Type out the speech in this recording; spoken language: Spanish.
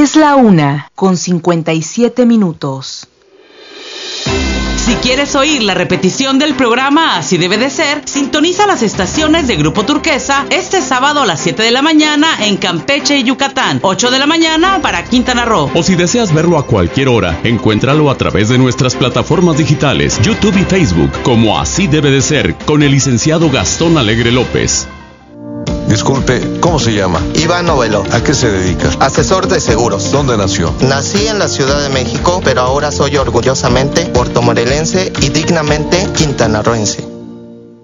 Es la 1:57. Si quieres oír la repetición del programa Así Debe de Ser, sintoniza las estaciones de Grupo Turquesa este sábado a las 7 de la mañana en Campeche y Yucatán, 8 de la mañana para Quintana Roo. O si deseas verlo a cualquier hora, encuéntralo a través de nuestras plataformas digitales, YouTube y Facebook, como Así Debe de Ser, con el licenciado Gastón Alegre López. Disculpe, ¿cómo se llama? Iván Novelo. ¿A qué se dedica? Asesor de seguros. ¿Dónde nació? Nací en la Ciudad de México, pero ahora soy orgullosamente puertomorelense y dignamente quintanarroense.